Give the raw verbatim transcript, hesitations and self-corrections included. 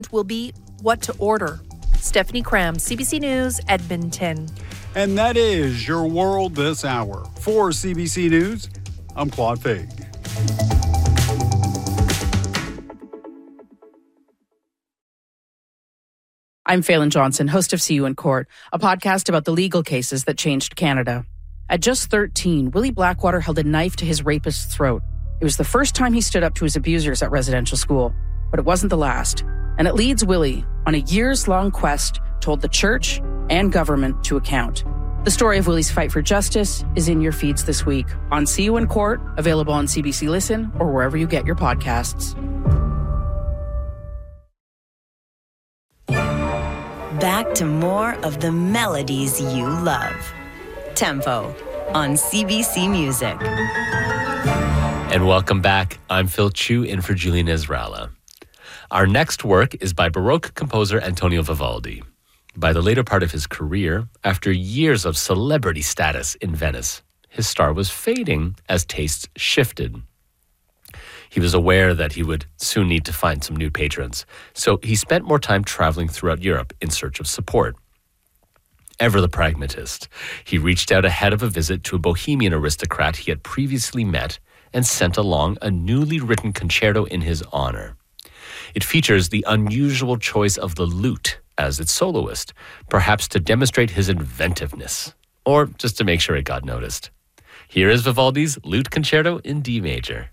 will be what to order. Stephanie Cram, C B C News, Edmonton. And that is your world this hour. For C B C News, I'm Claude Faig. I'm Phelan Johnson, host of See You in Court, a podcast about the legal cases that changed Canada. At just thirteen, Willie Blackwater held a knife to his rapist's throat. It was the first time he stood up to his abusers at residential school, but it wasn't the last. And it leads Willie on a years-long quest to hold the church and government to account. The story of Willie's fight for justice is in your feeds this week on See You in Court, available on C B C Listen or wherever you get your podcasts. Back to more of the melodies you love. Tempo on C B C Music. And welcome back. I'm Phil Chu in for Julian Ezralla. Our next work is by Baroque composer Antonio Vivaldi. By the later part of his career, after years of celebrity status in Venice, his star was fading as tastes shifted. He was aware that he would soon need to find some new patrons, so he spent more time traveling throughout Europe in search of support. Ever the pragmatist, he reached out ahead of a visit to a Bohemian aristocrat he had previously met and sent along a newly written concerto in his honor. It features the unusual choice of the lute as its soloist, perhaps to demonstrate his inventiveness, or just to make sure it got noticed. Here is Vivaldi's Lute Concerto in D major.